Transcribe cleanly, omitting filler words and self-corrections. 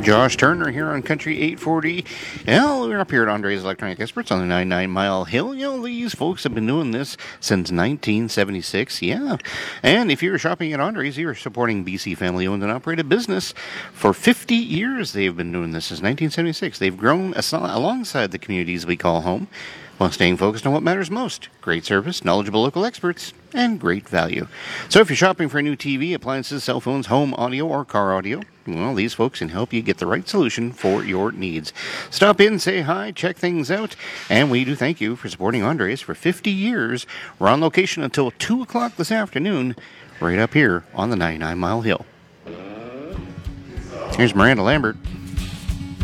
Josh Turner here on Country 840. We're up here at Andre's Electronic Experts on the 99 Mile Hill. These folks have been doing this since 1976. Yeah. And if you're shopping at Andre's, you're supporting BC family-owned and operated business. For 50 years, they've been doing this since 1976. They've grown alongside the communities we call home, while staying focused on what matters most: great service, knowledgeable local experts, and great value. So if you're shopping for a new TV, appliances, cell phones, home audio, or car audio, well, these folks can help you get the right solution for your needs. Stop in, say hi, check things out, and we do thank you for supporting Andres for 50 years. We're on location until 2 o'clock this afternoon, right up here on the 99 Mile Hill. Here's Miranda Lambert.